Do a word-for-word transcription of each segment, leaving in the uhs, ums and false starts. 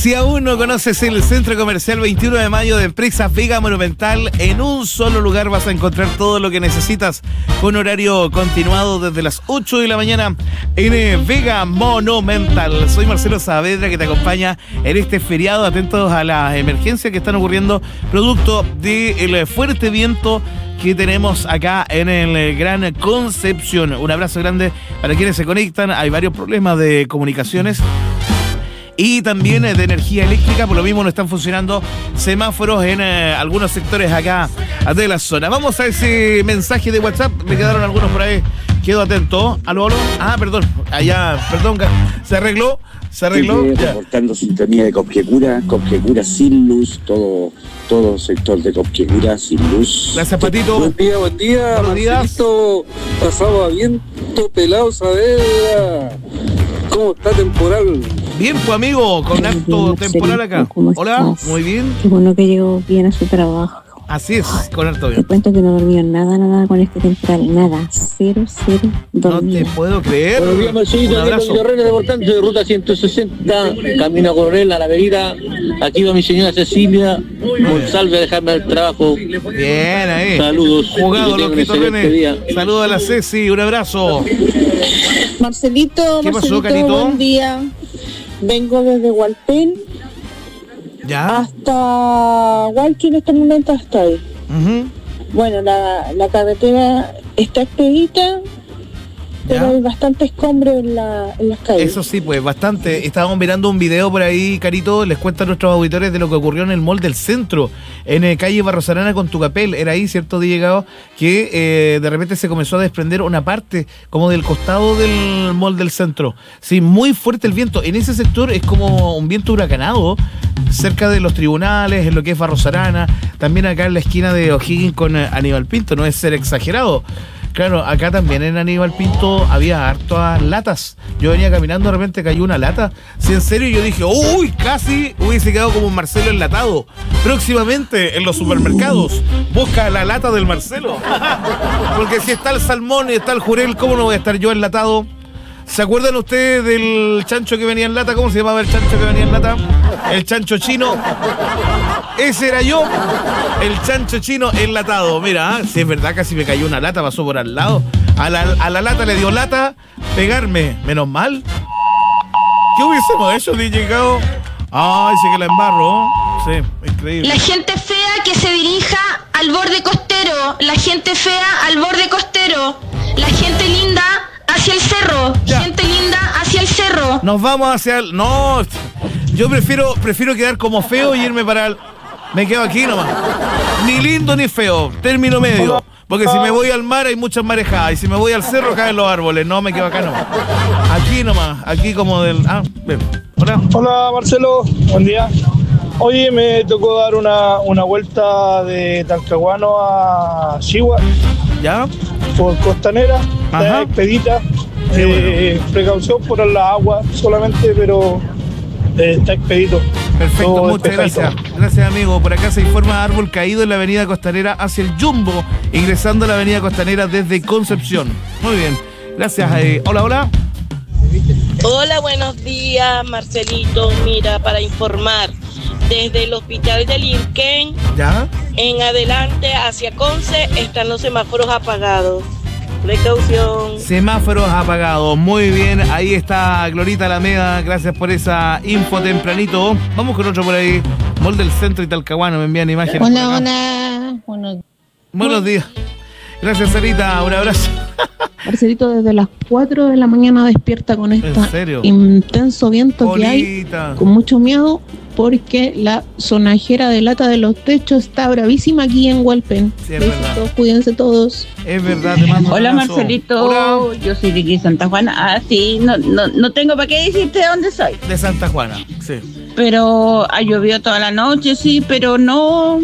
Si aún no conoces el Centro Comercial veintiuno de mayo de Empresas Vega Monumental, en un solo lugar vas a encontrar todo lo que necesitas con horario continuado desde las ocho de la mañana en Vega Monumental. Soy Marcelo Saavedra, que te acompaña en este feriado, atentos a las emergencias que están ocurriendo producto del fuerte viento que tenemos acá en el Gran Concepción. Un abrazo grande para quienes se conectan. Hay varios problemas de comunicaciones y también de energía eléctrica, por lo mismo no están funcionando semáforos en eh, algunos sectores acá de la zona. Vamos a ese mensaje de WhatsApp, me quedaron algunos por ahí, quedo atento. Aló, aló, ah, perdón, allá, perdón, se arregló, se arregló. Sí, reportando sintonía de Copquecura, Copquecura sin luz, todo, todo sector de Copquecura sin luz. Gracias, Patito. Buen día, buen día, buenos días. Pasado a viento, pelado, Saavedra. ¿Cómo está temporal? Bien, pues amigo, con harto temporal acá. Hola, estás? muy bien. Qué bueno que llegó bien a su trabajo. Así es, con harto Te bien. cuento que no dormí nada, nada con este temporal, nada, cero, cero No dormida. te puedo creer. Buenos días, Marcelito, Un abrazo. Diego Villarreal, reportando de ruta ciento sesenta, camino a Coronel, a la Avenida. Aquí va mi señora Cecilia, Monsalve a dejarme el trabajo. Bien, ahí. Saludos. Jugado Que los tengan un excelente René. día. Saludos a la Ceci, un abrazo. Marcelito, ¿Qué pasó, Marcelito, Carito? buen día. Vengo desde Hualpén ¿Ya? hasta Hualqui, en este momento estoy. Ujú. Bueno, la, la carretera está expedita, pero ¿Ya? hay bastante escombro en, la, en las calles. Eso sí, pues bastante. Estábamos mirando un video por ahí, Carito. Les cuento a nuestros auditores de lo que ocurrió en el mall del centro, en eh, calle Barros Arana con Tucapel. Era ahí, ¿cierto, Llegado? Que eh, de repente se comenzó a desprender una parte como del costado del mall del centro. Sí, muy fuerte el viento. En ese sector es como un viento huracanado, cerca de los tribunales, en lo que es Barros Arana. También acá en la esquina de O'Higgins con eh, Aníbal Pinto. No es ser exagerado. Claro, acá también en Aníbal Pinto había hartas latas. Yo venía caminando, de repente cayó una lata. Si en serio yo dije, uy, casi hubiese quedado como un Marcelo enlatado. Próximamente en los supermercados, busca la lata del Marcelo. Porque si está el salmón y está el jurel, ¿cómo no voy a estar yo enlatado? ¿Se acuerdan ustedes del chancho que venía en lata? ¿Cómo se llamaba el chancho que venía en lata? El chancho chino. Ese era yo, el chancho chino enlatado. Mira, si es verdad, casi me cayó una lata, pasó por al lado. A la, a la lata le dio lata pegarme, menos mal. ¿Qué hubiésemos hecho, D J Gao? Ay, sí que la embarro. Sí, increíble. La gente fea que se dirija al borde costero. La gente fea al borde costero. La gente linda hacia el cerro. Ya. Gente linda hacia el cerro. Nos vamos hacia el... No, yo prefiero, prefiero quedar como feo y irme para el... Me quedo aquí nomás. Ni lindo ni feo, término medio. Porque si me voy al mar hay muchas marejadas. Y si me voy al cerro caen los árboles. No, me quedo acá nomás. Aquí nomás, aquí como del... Ah, bien. Hola. Hola Marcelo, buen día. Oye, me tocó dar una, una vuelta de Talcahuano a Chihuahua ¿Ya? por Costanera, Ajá. está expedita. Qué Eh, precaución por la agua solamente, pero eh, está expedito. Perfecto, Todo muchas despejadito. gracias. Gracias, amigo. Por acá se informa árbol caído en la avenida Costanera hacia el Jumbo, ingresando a la avenida Costanera desde Concepción. Muy bien. Gracias. Eh, hola, hola. Hola, buenos días, Marcelito. Mira, para informar, desde el hospital de Lirquén ¿Ya? en adelante hacia Conce están los semáforos apagados. Precaución. Semáforos apagados. Muy bien. Ahí está Glorita Alameda. Gracias por esa info tempranito. Vamos con otro por ahí. Mall del Centro y Talcahuano. Me envían imágenes. por Hola, acá. hola. Bueno, Buenos días. Gracias, Sarita. Un abrazo. Marcelito desde las cuatro de la mañana despierta con ¿En este serio? intenso viento que hay, Bonita. con mucho miedo, porque la sonajera de lata de los techos está bravísima aquí en Hualpén. Sí, es Besitos, verdad. cuídense todos. Es verdad, te mando un Hola abrazo. Marcelito, Hola. yo soy de aquí de Santa Juana. Ah, sí, no, no, no tengo para qué decirte de dónde soy. De Santa Juana, sí. Pero ha llovido toda la noche, sí, pero no,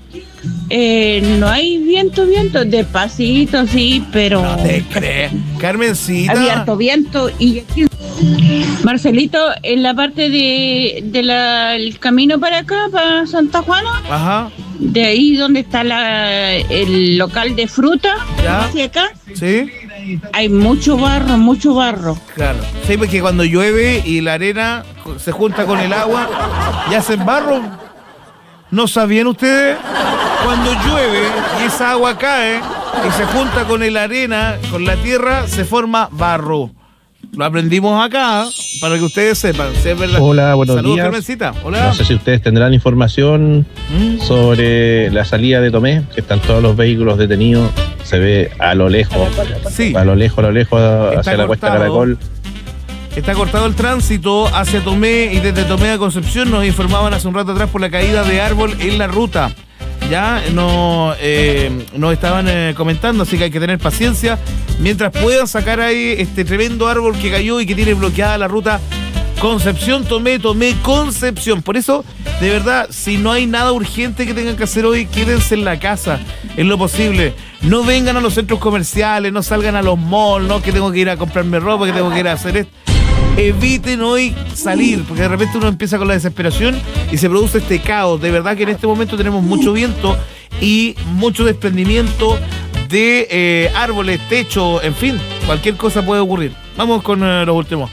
eh, no hay viento, viento, despacito, sí, pero No te crees. Carmencita. había harto viento y aquí, Marcelito, en la parte de, de la, el camino para acá, para Santa Juana, Ajá. de ahí donde está la, el local de fruta, Ya. hacia acá, ¿Sí? hay mucho barro, mucho barro. Claro. Sí, porque cuando llueve y la arena se junta con el agua y hacen barro. ¿No sabían ustedes? Cuando llueve y esa agua cae y se junta con la arena, con la tierra, se forma barro. Lo aprendimos acá, para que ustedes sepan. Si es verdad. Hola, buenos Saludos, días. Carmencita. Hola. No sé si ustedes tendrán información ¿Mm? sobre la salida de Tomé, que están todos los vehículos detenidos. Se ve a lo lejos, Sí. a lo lejos, a lo lejos, Está hacia la cuesta cortado. Caracol. Está cortado el tránsito hacia Tomé y desde Tomé a Concepción nos informaban hace un rato atrás por la caída de árbol en la ruta. Ya no, eh, nos estaban eh, comentando, así que hay que tener paciencia mientras puedan sacar ahí este tremendo árbol que cayó y que tiene bloqueada la ruta Concepción, Tomé, Tomé, Concepción. Por eso, de verdad, si no hay nada urgente que tengan que hacer hoy, quédense en la casa, en lo posible. No vengan a los centros comerciales, no salgan a los malls, no que tengo que ir a comprarme ropa, que tengo que ir a hacer esto. Eviten hoy salir, porque de repente uno empieza con la desesperación y se produce este caos. De verdad que en este momento tenemos mucho viento y mucho desprendimiento de eh, árboles, techo, en fin, cualquier cosa puede ocurrir. Vamos con eh, los últimos.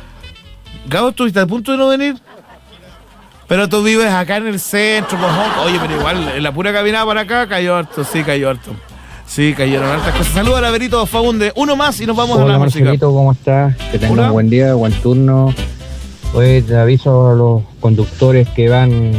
Gabo, ¿estuviste a punto de no venir? Pero tú vives acá en el centro, mojón. Oye, pero igual, en la pura caminada para acá cayó harto, sí, cayó harto. Sí, cayeron hartas cosas. Saludos a Laverito Fagunde. Uno más y nos vamos Hola, a la música. Marcelito, ¿cómo estás? Que tengas Hola. un buen día, buen turno. Hoy te aviso a los conductores que van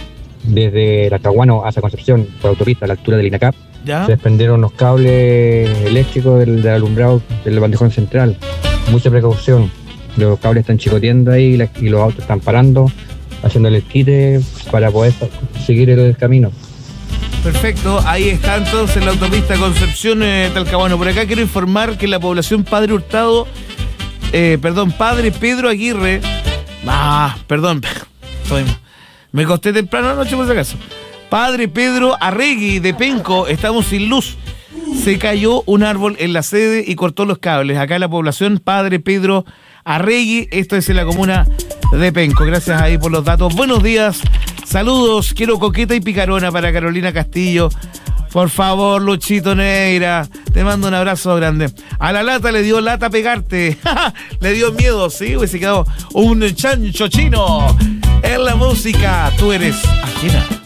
desde Talcahuano hacia Concepción por autopista a la altura del INACAP. ¿Ya? Se desprendieron los cables eléctricos del, del alumbrado del bandejón central. Mucha precaución. Los cables están chicoteando ahí y, la- y los autos están parando, haciendo el quite para poder seguir el camino. Perfecto, ahí está entonces la autopista Concepción eh, Talcahuano. Por acá quiero informar que la población Padre Hurtado, eh, perdón, Padre Pedro Aguirre, ah, perdón, soy- me costé temprano anoche por si acaso. Padre Pedro Arregui de Penco, estamos sin luz. Se cayó un árbol en la sede y cortó los cables. Acá la población Padre Pedro Arregui, esto es en la comuna de Penco. Gracias ahí por los datos. Buenos días, saludos. Quiero coqueta y picarona para Carolina Castillo. Por favor, Luchito Neira, te mando un abrazo grande. A la lata le dio lata pegarte. Le dio miedo, sí, pues se quedó un chancho chino. En la música, tú eres ajena.